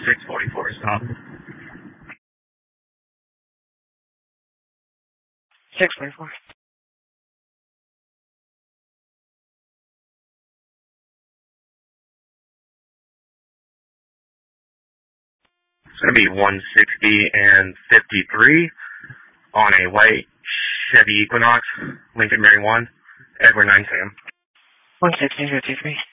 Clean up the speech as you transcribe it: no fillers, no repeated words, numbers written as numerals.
644 stop. 644. It's going to be 160 and 53 on a white Chevy Equinox, Lincoln Mary 1, Edward 9 Sam. 160 53.